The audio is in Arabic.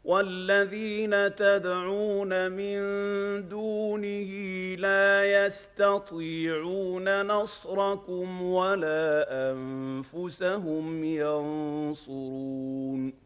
والذين تدعون من دونه لا يستطيعون نصركم ولا أنفسهم ينصرون